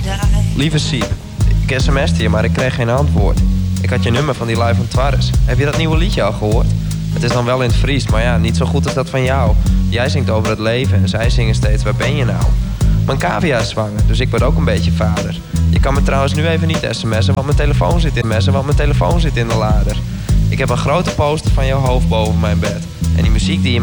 Lieve Siep, ik sms'te je, maar ik kreeg geen antwoord. Ik had je nummer van die live van Twarres. Heb je dat nieuwe liedje al gehoord? Het is dan wel in het Fries, maar ja, niet zo goed als dat van jou. Jij zingt over het leven en zij zingen steeds, waar ben je nou? Mijn cavia is zwanger, dus ik word ook een beetje vader. Je kan me trouwens nu even niet sms'en, want mijn telefoon zit in de lader. Ik heb een grote poster van jouw hoofd boven mijn bed. En die muziek die je